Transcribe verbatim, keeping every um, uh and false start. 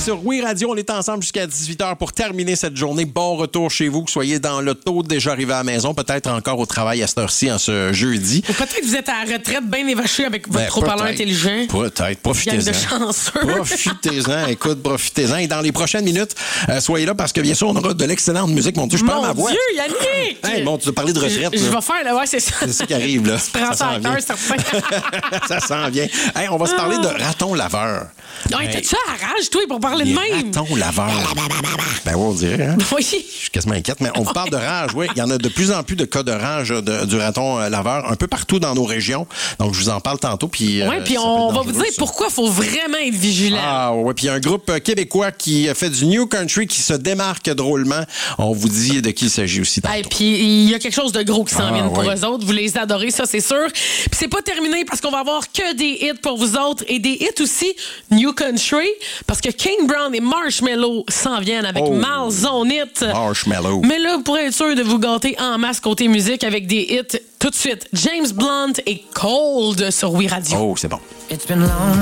sur Oui Radio. On est ensemble jusqu'à dix-huit heures pour terminer cette journée. Bon retour chez vous, que vous soyez dans l'auto, déjà arrivé à la maison, peut-être encore au travail à cette heure-ci en ce jeudi. Ou peut-être que vous êtes à la retraite bien évaché avec votre Ben, haut-parleur peut-être. intelligent. Peut-être. Profitez-en. Gang de chanceux. Profitez-en. Écoute, profitez-en. Et dans les prochaines minutes, euh, soyez là parce que bien sûr, on aura de l'excellente musique. Mon Dieu, je parle Mon ma voix. Dieu, Yannick! Hey, bon, tu as parlé de retraite. Je, je là. vais faire, là, ouais, c'est ça. C'est ça qui arrive, là. Tu prends ça, Ça à s'en cœur, vient. certain. Ça s'en vient. Hey, on va se parler de raton laveur. Ouais, Hey, t'as-tu à rage, toi, pour parler de les même? ratons laveurs. Ben oui, on dirait, hein? Oui. Je suis quasiment inquiète, mais on vous parle de rage, oui. Il y en a de plus en plus de cas de rage de- du raton euh, laveur un peu partout dans nos régions. Donc, je vous en parle tantôt. Puis, euh, Oui, puis ça peut on être va vous dangereux, dire ça. pourquoi il faut vraiment être vigilant. Ah oui, puis il y a un groupe euh, québécois qui fait du New Country qui se démarque drôlement. On vous dit de qui il s'agit aussi tantôt. Et puis, il y a quelque chose de gros qui s'en Ah, vient pour oui. eux autres. Vous les adorez, ça, c'est sûr. Puis, c'est pas terminé parce qu'on va avoir que des hits pour vous autres et des hits aussi New Country parce que King Brown et Marshmello s'en viennent avec Oh. Miles on It. Marshmello. Mais là, pour être sûr de vous gâter en masse côté musique avec des hits, tout de suite, James Blunt et Cold sur Oui Radio. Oh, c'est bon. It's been long